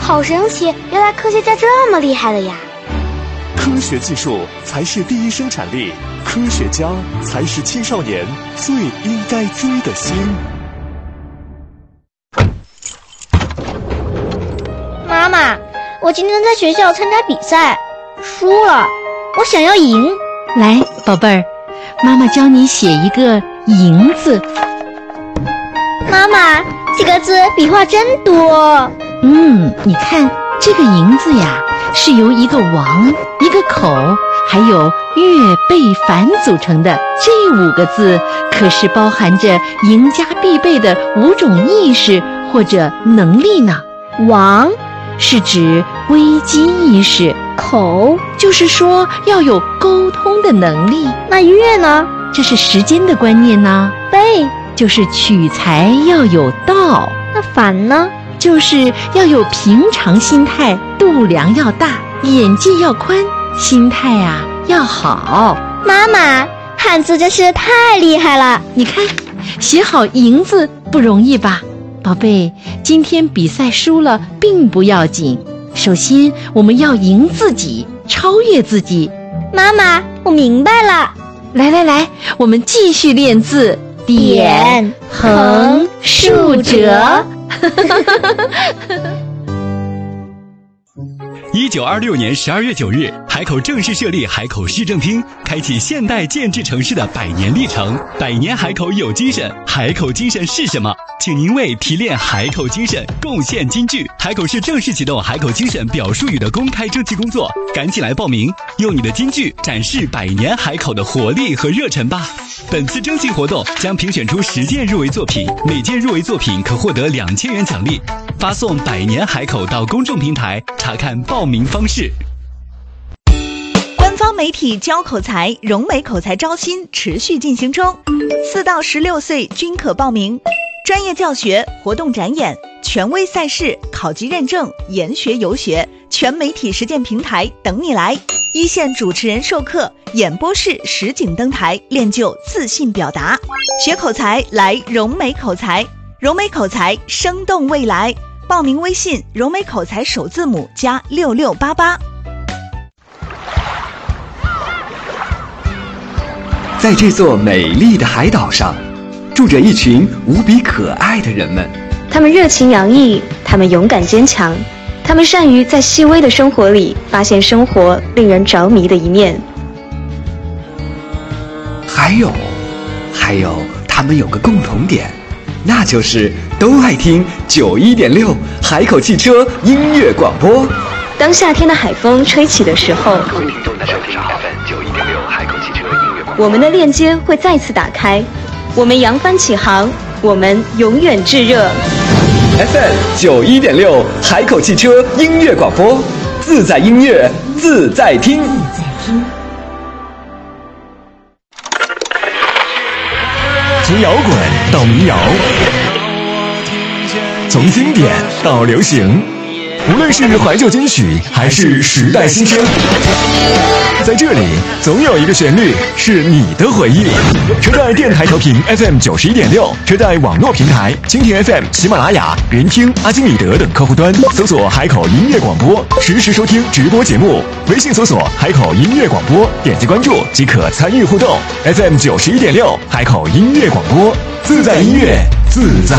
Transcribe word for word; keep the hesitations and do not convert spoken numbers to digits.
好神奇，原来科学家这么厉害的呀！ 科学技术才是第一生产力，科学家才是青少年最应该追的星。 妈妈，我今天在学校参加比赛，输了，我想要赢。 来，宝贝儿，妈妈教你写一个赢字。 妈妈，这个字笔画真多。 嗯，你看这个赢字呀，是由一个王、一个口还有月贝凡组成的。这五个字可是包含着赢家必备的五种意识或者能力呢。王是指危机意识，口就是说要有沟通的能力。 那月呢？这是时间的观念呢。 贝就是取材要有道。 那凡呢？ 就是要有平常心态，度量要大，眼界要宽，心态啊要好。 妈妈，汉字真是太厉害了！ 你看，写好赢字不容易吧？宝贝，今天比赛输了并不要紧，首先我们要赢自己，超越自己。 妈妈，我明白了。 来来来，我们继续练字。 点、横、竖、折。 一九二六年十二月九日，海口正式设立海口市政厅，开启现代建制城市的百年历程。百年海口有精神，海口精神是什么？请您为提炼海口精神贡献金句。海口市正式启动海口精神表述语的公开征集工作，赶紧来报名，用你的金句展示百年海口的活力和热忱吧。本次征集活动将评选出十件入围作品，每件入围作品可获得两千元奖励。发送百年海口到公众平台查看报名方式。 官方媒体教口才，融美口才招新持续进行中，四到十六岁均可报名。专业教学、活动展演、权威赛事、考级认证、研学游学，全媒体实践平台等你来。一线主持人授课，演播室实景登台，练就自信表达。学口才来融美口才，融美口才生动未来。报名微信融美口才首字母加六六八八。 在这座美丽的海岛上，住着一群无比可爱的人们。 他们热情洋溢，他们勇敢坚强，他们善于在细微的生活里发现生活令人着迷的一面。 还有，还有，他们有个共同点。那就是都爱听九一点六海口汽车音乐广播。 当夏天的海风吹起的时候，我们的链接会再次打开，我们扬帆起航，我们永远炙热。 F M 九一点六海口汽车音乐广播，自在音乐，自在听。 从摇滚到民谣，从经典到流行，无论是怀旧金曲还是时代新声，在这里总有一个旋律是你的回忆。车贷电台调频 F M 九十一点六，车贷网络平台蜻蜓 F M、喜马拉雅、云听、阿基米德等客户端搜索海口音乐广播，实时收听直播节目。微信搜索海口音乐广播，点击关注即可参与互动。F M 九十一点六，海口音乐广播，自在音乐，自在